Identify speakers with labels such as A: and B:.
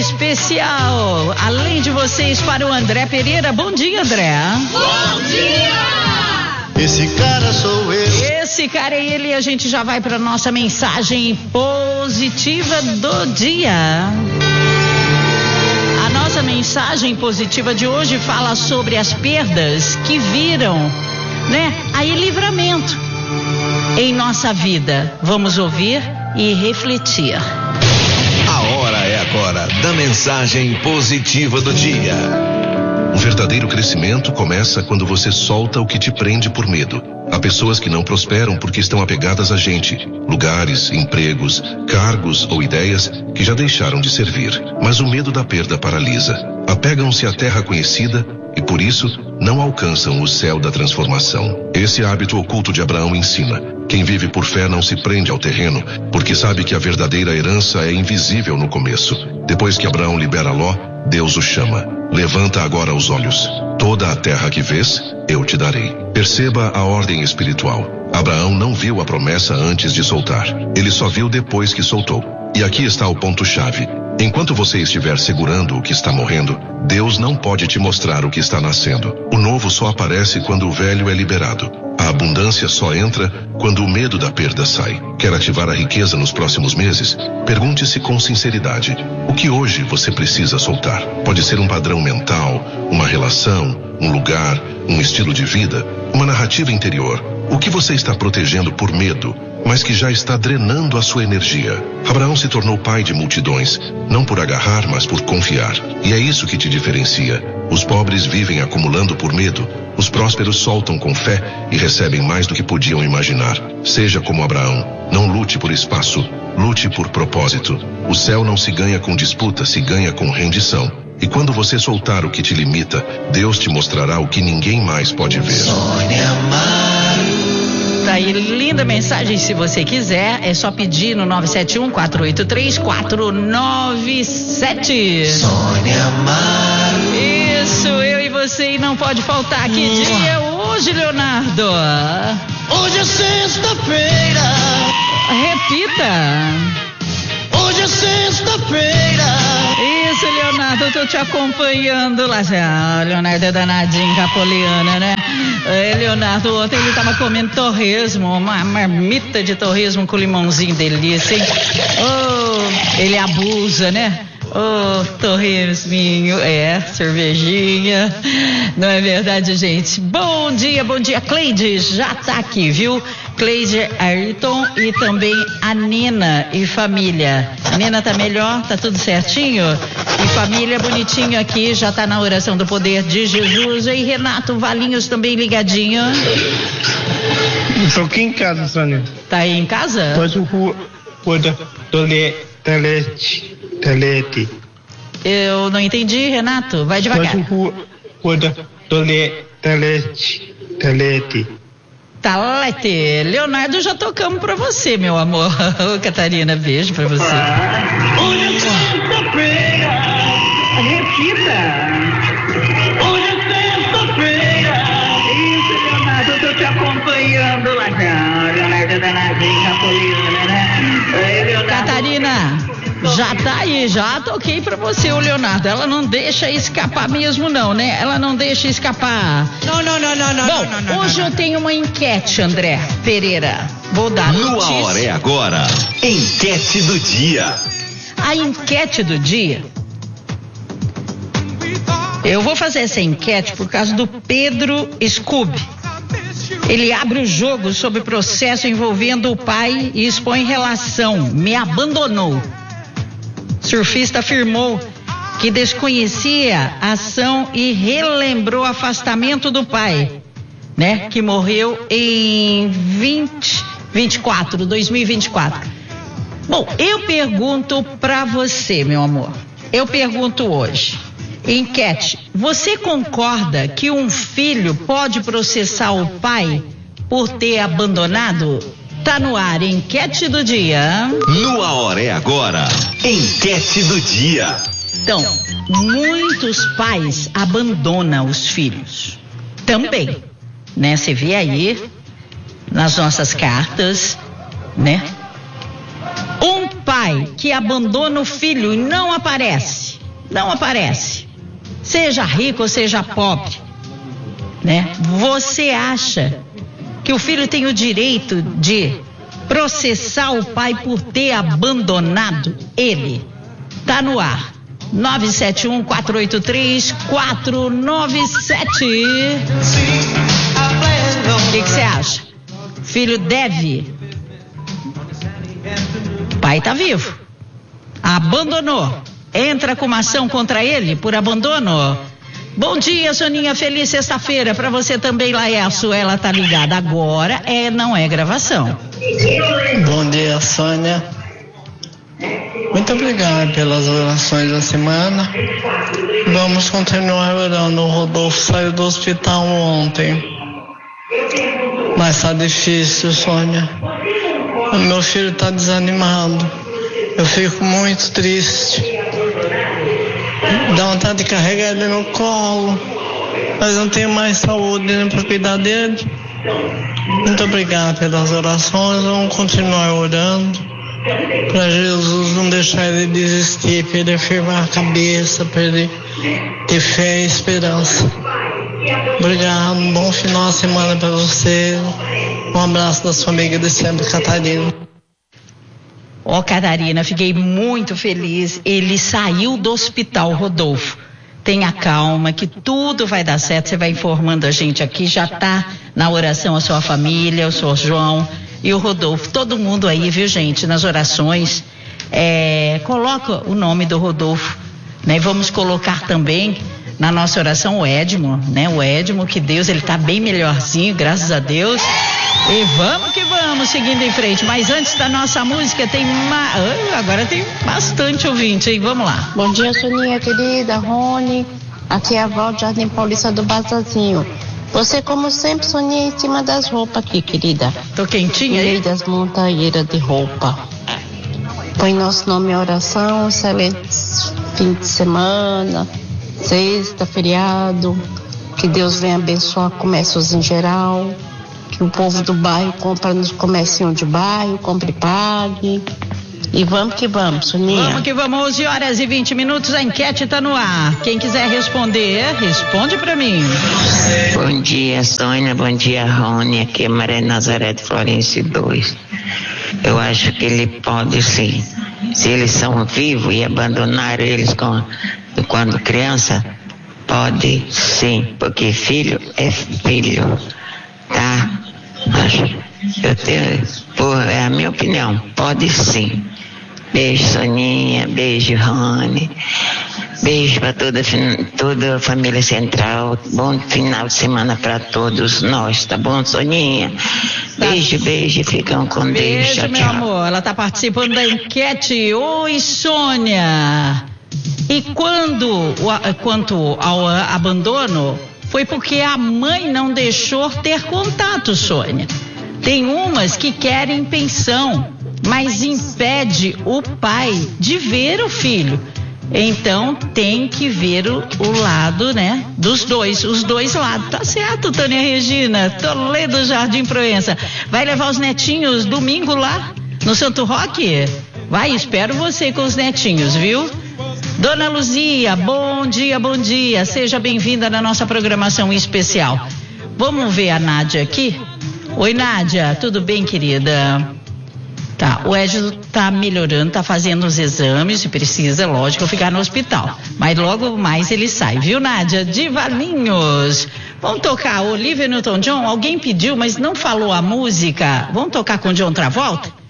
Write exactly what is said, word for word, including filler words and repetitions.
A: especial, além de vocês, para o André Pereira. Bom dia, André.
B: Bom dia!
C: Esse cara sou eu.
A: Esse cara é ele, e a gente já vai para nossa mensagem positiva do dia. A nossa mensagem positiva de hoje fala sobre as perdas que viram, né, aí livramento em nossa vida. Vamos ouvir e refletir.
D: A hora é agora da mensagem positiva do dia.
E: O verdadeiro crescimento começa quando você solta o que te prende por medo. Há pessoas que não prosperam porque estão apegadas a gente, lugares, empregos, cargos ou ideias que já deixaram de servir. Mas o medo da perda paralisa. Apegam-se à terra conhecida e, por isso, não alcançam o céu da transformação. Esse hábito oculto de Abraão ensina: quem vive por fé não se prende ao terreno, porque sabe que a verdadeira herança é invisível no começo. Depois que Abraão libera Ló, Deus o chama. Levanta agora os olhos. Toda a terra que vês, eu te darei. Perceba a ordem espiritual. Abraão não viu a promessa antes de soltar. Ele só viu depois que soltou. E aqui está o ponto-chave. Enquanto você estiver segurando o que está morrendo, Deus não pode te mostrar o que está nascendo. O novo só aparece quando o velho é liberado. A abundância só entra quando o medo da perda sai. Quer ativar a riqueza nos próximos meses? Pergunte-se com sinceridade: o que hoje você precisa soltar? Pode ser um padrão mental, uma relação, um lugar, um estilo de vida, uma narrativa interior. O que você está protegendo por medo, mas que já está drenando a sua energia? Abraão se tornou pai de multidões, não por agarrar, mas por confiar. E é isso que te diferencia. Os pobres vivem acumulando por medo. Os prósperos soltam com fé e recebem mais do que podiam imaginar. Seja como Abraão. Não lute por espaço, lute por propósito. O céu não se ganha com disputa, se ganha com rendição. E quando você soltar o que te limita, Deus te mostrará o que ninguém mais pode ver.
A: Tá aí, linda mensagem. Se você quiser, é só pedir no nove sete um, quatro oito três, quatro nove sete.
C: Sônia Amaro.
A: Isso, eu e você, e não pode faltar. Que dia é hoje, Leonardo?
C: Hoje é sexta-feira.
A: Repita.
C: Hoje é sexta-feira.
A: Isso, Leonardo, eu tô te acompanhando lá. Ah, Leonardo é danadinho, capoliana, né? É, Leonardo, ontem ele tava comendo torresmo, uma marmita de torresmo com limãozinho delícia, hein? Oh, ele abusa, né? Oh, torresminho, é, cervejinha, não é verdade, gente? Bom dia, bom dia, Cleide já tá aqui, viu? Cleide Ayrton e também a Nina e família. A Nina tá melhor, tá tudo certinho? E família bonitinho aqui, já tá na oração do poder de Jesus. E Renato Valinhos também ligadinho.
F: Estou aqui em casa, Sônia.
A: Tá aí em casa?
F: Pois o rua, telete, telete.
A: Eu não entendi, Renato, vai devagar.
F: Pois o rua, telete, telete.
A: Talete, Leonardo, já tocamos pra você, meu amor. Ô, Catarina, beijo pra você.
C: Hoje é sexta-feira.
A: Repita.
C: Hoje é sexta-feira.
A: Isso, Leonardo, eu tô te acompanhando lá. Leonardo é danadinho, capoliana, né? Leonardo... Catarina, já tá aí, já toquei pra você, o Leonardo. Ela não deixa escapar mesmo, não, né? Ela não deixa escapar.
B: Não, não, não, não, não.
A: Bom,
B: não, não,
A: hoje
B: não, não.
A: eu tenho uma enquete, André Pereira. Vou dar
D: No
A: notícia.
D: A Hora é Agora, enquete do dia.
A: A enquete do dia. Eu vou fazer essa enquete por causa do Pedro Scooby. Ele abre o jogo sobre processo envolvendo o pai e expõe relação. Me abandonou. Surfista afirmou que desconhecia a ação e relembrou o afastamento do pai, né? Que morreu em vinte, vinte e quatro, dois mil e vinte e quatro. Bom, eu pergunto pra você, meu amor. Eu pergunto hoje. Enquete. Você concorda que um filho pode processar o pai por ter abandonado? Tá no ar, enquete do dia.
D: No A Hora é Agora, enquete do dia.
A: Então, muitos pais abandonam os filhos. Também, né? Você vê aí nas nossas cartas, né? Um pai que abandona o filho e não aparece. não aparece. Seja rico ou seja pobre, né? Você acha que o filho tem o direito de processar o pai por ter abandonado ele? Tá no ar. nove sete um, quatro oito três, quatro nove sete. O que você acha? Filho deve? Pai tá vivo. Abandonou. Entra com uma ação contra ele por abandono. Bom dia, Soninha. Feliz sexta-feira. Pra você também, Laércio. Ela tá ligada agora. É, não é gravação.
F: Bom dia, Sônia. Muito obrigado pelas orações da semana. Vamos continuar orando. O Rodolfo saiu do hospital ontem. Mas tá difícil, Sônia. O meu filho tá desanimado. Eu fico muito triste. Dá vontade de carregar ele no colo. Mas não tenho mais saúde nem para cuidar dele. Muito obrigado pelas orações. Vamos continuar orando para Jesus não deixar ele desistir, para ele afirmar a cabeça, para ele ter fé e esperança. Obrigado, um bom final de semana para você. Um abraço da sua amiga de sempre, Catarina.
A: Ó, oh, Catarina, fiquei muito feliz. Ele saiu do hospital, Rodolfo. Tenha calma, que tudo vai dar certo. Você vai informando a gente aqui. Já tá na oração a sua família, o senhor João e o Rodolfo. Todo mundo aí, viu, gente, nas orações. É, coloca o nome do Rodolfo, né? Vamos colocar também na nossa oração o Edmo, né? O Edmo, que Deus, ele tá bem melhorzinho, graças a Deus. E vamos que vamos, seguindo em frente. Mas antes da nossa música, tem uma... agora tem bastante ouvinte, hein? Vamos lá.
G: Bom dia, Soninha querida, Rony. Aqui é a Val de Jardim Paulista do Bazazinho. Você, como sempre, Soninha, em cima das roupas aqui, querida.
A: Tô quentinha aí?
G: das montanheiras de roupa. Põe nosso nome em oração, excelente fim de semana, sexta, feriado. Que Deus venha abençoar comércios em geral. Que o povo do bairro compra nos comércios de bairro, compre e pague. E vamos que vamos, Soninha.
A: Vamos que vamos, onze horas e vinte minutos, a enquete tá no ar. Quem quiser responder, responde pra mim.
H: Bom dia, Sônia, bom dia, Rony, aqui é Maria Nazaré de Florencio dois. Eu acho que ele pode sim. Se eles são vivos e abandonaram eles com, quando criança, pode sim, porque filho é filho. Tá? Eu tenho, por, é a minha opinião, pode sim. Beijo, Soninha, beijo, Rony, beijo para toda, toda a família central, bom final de semana para todos nós, tá bom, Soninha? Beijo, beijo, ficam com Deus.
A: Beijo,
H: tchau,
A: meu
H: tchau.
A: amor, ela tá participando da enquete. Oi, Sônia. E quando, quanto ao abandono, foi porque a mãe não deixou ter contato, Sônia. Tem umas que querem pensão, mas impede o pai de ver o filho. Então tem que ver o, o lado, né, dos dois, os dois lados. Tá certo, Tânia Regina, Toledo Jardim Proença. Vai levar os netinhos domingo lá no Santo Roque? Vai, espero você com os netinhos, viu? Dona Luzia, bom dia, bom dia. Seja bem-vinda na nossa programação especial. Vamos ver a Nádia aqui? Oi, Nádia, tudo bem, querida? Tá, o Edson tá melhorando, tá fazendo os exames e precisa, lógico, ficar no hospital. Mas logo mais ele sai, viu, Nádia? De Valinhos. Vamos tocar Olivia Newton-John? Alguém pediu, mas não falou a música. Vamos tocar com John Travolta?